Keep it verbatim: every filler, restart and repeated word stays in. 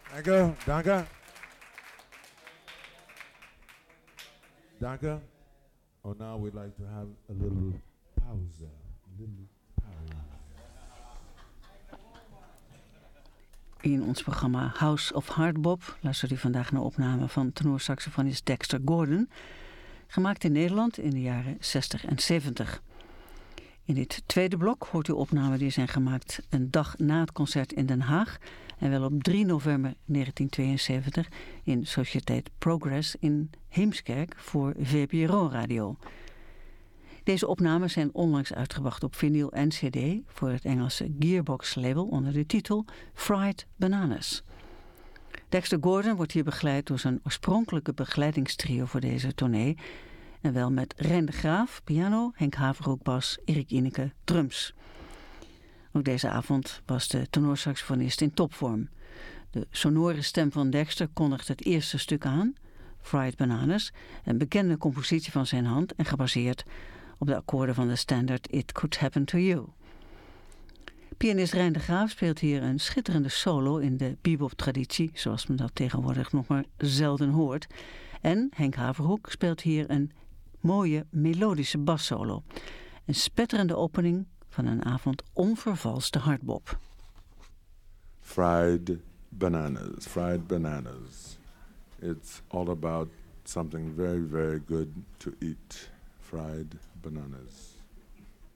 Danke, danke. Danke. Oh, now we'd like to have a little pause. A little pause. In ons programma House of Hardbop luistert u vandaag naar opname van tenorsaxofonist Dexter Gordon, gemaakt in Nederland in de jaren zestig en zeventig. In dit tweede blok hoort u opnamen die zijn gemaakt een dag na het concert in Den Haag en wel op drie november negentien tweeënzeventig in Sociëteit Progress in Heemskerk voor V P R O Radio. Deze opnames zijn onlangs uitgebracht op vinyl en cd voor het Engelse Gearbox label onder de titel Fried Bananas. Dexter Gordon wordt hier begeleid door zijn oorspronkelijke begeleidingstrio voor deze tournee, en wel met Rein de Graaf, piano, Henk Haverhoek, bas, Erik Ineke, drums. Ook deze avond was de tenorsaxofonist in topvorm. De sonore stem van Dexter kondigt het eerste stuk aan, Fried Bananas, een bekende compositie van zijn hand en gebaseerd op de akkoorden van de standaard It Could Happen to You. Pianist Rein de Graaf speelt hier een schitterende solo in de bebop-traditie, zoals men dat tegenwoordig nog maar zelden hoort. En Henk Haverhoek speelt hier een mooie melodische bassolo. Een spetterende opening van een avond onvervalste hardbop. Fried bananas, fried bananas. It's all about something very, very good to eat. Fried bananas.